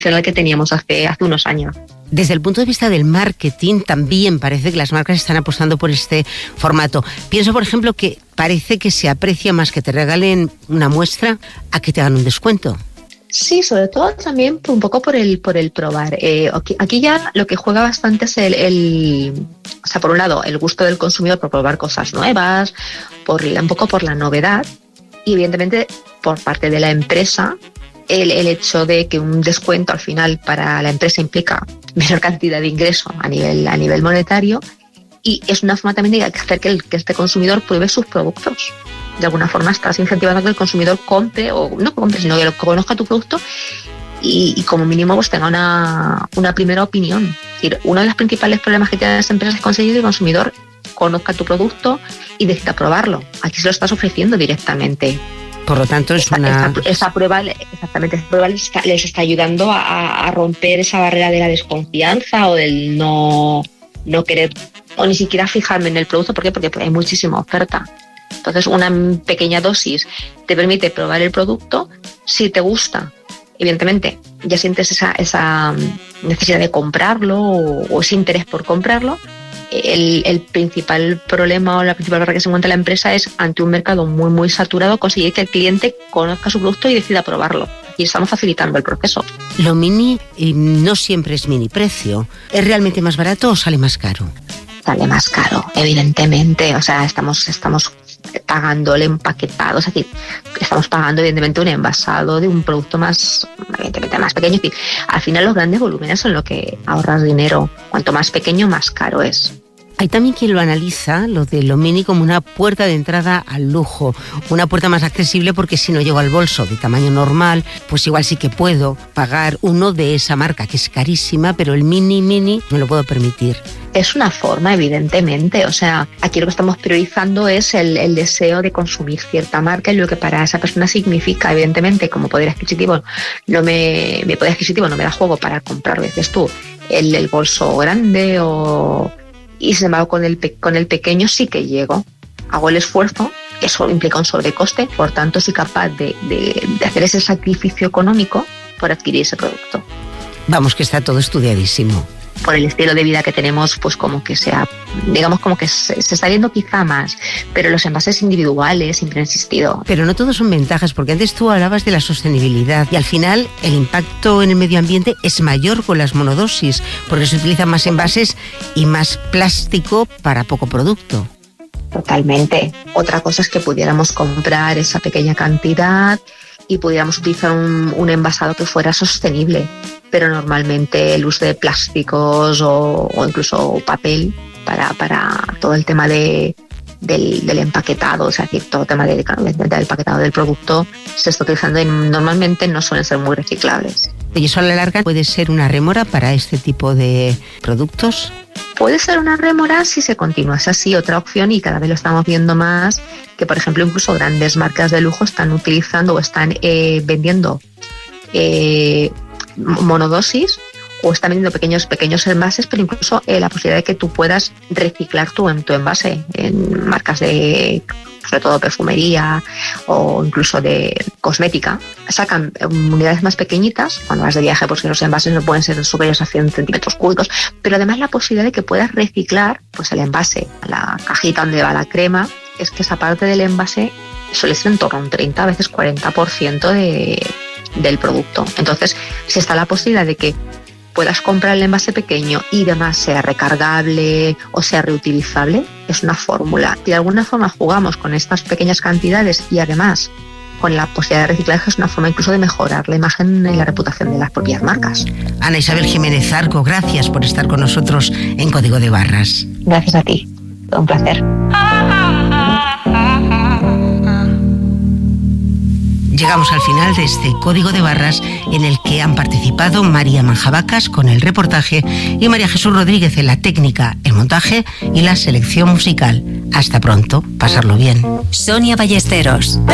que teníamos hace unos años. Desde el punto de vista del marketing, también parece que las marcas están apostando por este formato. Pienso, por ejemplo, que parece que se aprecia más que te regalen una muestra a que te hagan un descuento. Sí, sobre todo también un poco por el probar. Aquí ya lo que juega bastante es o sea, por un lado, el gusto del consumidor por probar cosas nuevas, un poco por la novedad, y evidentemente por parte de la empresa, el hecho de que un descuento al final para la empresa implica menor cantidad de ingreso a nivel monetario, y es una forma también de hacer que este consumidor pruebe sus productos. De alguna forma estás incentivando a que el consumidor compre, o no compre, sino que conozca tu producto y como mínimo pues tenga una primera opinión. Es decir, uno de los principales problemas que tienen las empresas es conseguir que el consumidor conozca tu producto y decida probarlo. Aquí se lo estás ofreciendo directamente. Por lo tanto, esa prueba les está ayudando a romper esa barrera de la desconfianza o del no querer o ni siquiera fijarme en el producto. ¿Por qué? Porque hay muchísima oferta. Entonces, una pequeña dosis te permite probar el producto. Si te gusta, evidentemente, ya sientes esa necesidad de comprarlo o ese interés por comprarlo. El principal problema o la principal barrera que se encuentra la empresa es, ante un mercado muy, muy saturado, conseguir que el cliente conozca su producto y decida probarlo. Y estamos facilitando el proceso. Lo mini no siempre es mini precio. ¿Es realmente más barato o sale más caro? Sale más caro, evidentemente. O sea, estamos pagando el empaquetado, es decir, estamos pagando evidentemente un envasado de un producto evidentemente más pequeño. Es decir, al final los grandes volúmenes son lo que ahorras dinero. Cuanto más pequeño, más caro es. Hay también quien lo analiza, lo de lo mini, como una puerta de entrada al lujo, una puerta más accesible, porque si no llego al bolso de tamaño normal, pues igual sí que puedo pagar uno de esa marca, que es carísima, pero el mini me lo puedo permitir. Es una forma, evidentemente. O sea, aquí lo que estamos priorizando es el deseo de consumir cierta marca y lo que para esa persona significa. Evidentemente, como poder adquisitivo, mi poder adquisitivo no me da juego para comprar, dices tú, el bolso grande y sin embargo con el pequeño sí que llego. Hago el esfuerzo, eso implica un sobrecoste, por tanto soy capaz de hacer ese sacrificio económico por adquirir ese producto. Vamos, que está todo estudiadísimo. Por el estilo de vida que tenemos, pues como que se está viendo quizá más, pero los envases individuales siempre han existido. Pero no todos son ventajas, porque antes tú hablabas de la sostenibilidad y al final el impacto en el medio ambiente es mayor con las monodosis, porque se utilizan más envases y más plástico para poco producto. Totalmente. Otra cosa es que pudiéramos comprar esa pequeña cantidad y pudiéramos utilizar un envasado que fuera sostenible. Pero normalmente el uso de plásticos o incluso papel para todo el tema del empaquetado, es decir, todo el tema del empaquetado del producto se está utilizando y normalmente no suelen ser muy reciclables. ¿Y eso a la larga puede ser una rémora para este tipo de productos? Puede ser una rémora si se continuase así. Otra opción, y cada vez lo estamos viendo más, que por ejemplo incluso grandes marcas de lujo están utilizando o están vendiendo monodosis, o están vendiendo pequeños envases, pero incluso la posibilidad de que tú puedas reciclar tu envase en marcas de, sobre todo, perfumería o incluso de cosmética. Sacan unidades más pequeñitas cuando vas de viaje, porque los envases no pueden ser superiores a 100 centímetros cúbicos, pero además la posibilidad de que puedas reciclar pues el envase, la cajita donde va la crema. Es que esa parte del envase suele ser en torno a un 30, a veces 40% del producto. Entonces, si está la posibilidad de que puedas comprar el envase pequeño y demás sea recargable o sea reutilizable, es una fórmula. Si de alguna forma jugamos con estas pequeñas cantidades y además con la posibilidad de reciclaje, es una forma incluso de mejorar la imagen y la reputación de las propias marcas. Ana Isabel Jiménez Arco, gracias por estar con nosotros en Código de Barras. Gracias a ti, un placer. Llegamos al final de este Código de Barras, en el que han participado María Manjabacas con el reportaje y María Jesús Rodríguez en la técnica, el montaje y la selección musical. Hasta pronto, pasarlo bien. Sonia Ballesteros.